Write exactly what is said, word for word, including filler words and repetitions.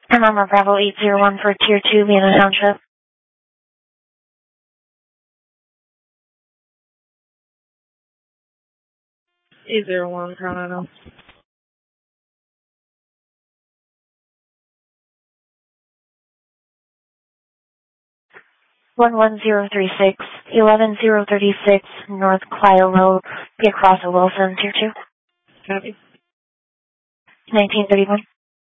And I'm a Bravo eight zero one for Tier two, Vienna Township. eight zero one, Coronado. one one zero three six, eleven zero thirty-six, North Clio Road, be across a Wilson, Tier two. Copy. nineteen thirty-one.